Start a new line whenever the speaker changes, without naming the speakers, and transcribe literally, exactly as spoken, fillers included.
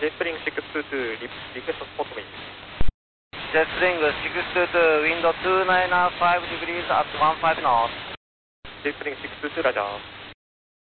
Jetspring six two two, request spot me.
Jetspring six two two, wind two nine five degrees at one five knots.
Jetspring six two two, roger.